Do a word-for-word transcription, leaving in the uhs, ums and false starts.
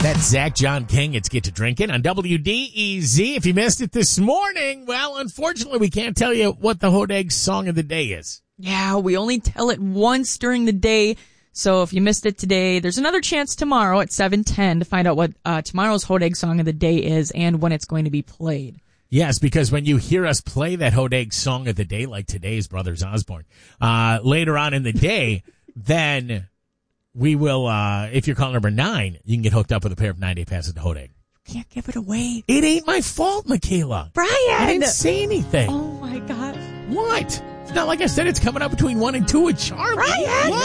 That's Zach John King. It's Get to Drinking on W D E Z. If you missed it this morning, well, unfortunately, we can't tell you what the Hodeg song of the day is. Yeah, we only tell it once during the day. So if you missed it today, there's another chance tomorrow at seven ten to find out what uh, tomorrow's Hodeg song of the day is and when it's going to be played. Yes, because when you hear us play that Hodeg song of the day, like today's Brothers Osborne, uh, later on in the day, then we will, uh, if you're call number nine, you can get hooked up with a pair of nine-day passes to Hodeg. Can't give it away. It ain't my fault, Michaela. Brian! I didn't say anything. Oh, my gosh. What? It's not like I said it's coming up between one and two with Charlie. Brian! What?